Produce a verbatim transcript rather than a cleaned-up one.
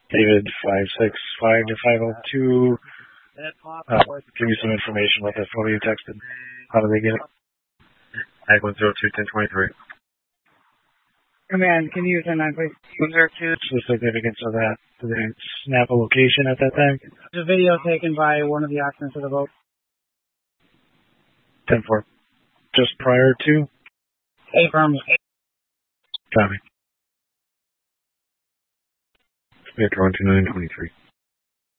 David five six five to five oh two. Uh, give you some information about that photo you texted. How do they get it? nine one zero two ten twenty-three. Command, can you use that nine, please? one zero two. The significance of that. Did they snap a location at that time? The video taken by one of the occupants of the boat. ten four. Just prior to? Abrams. Copy. We have one two nine twenty-three.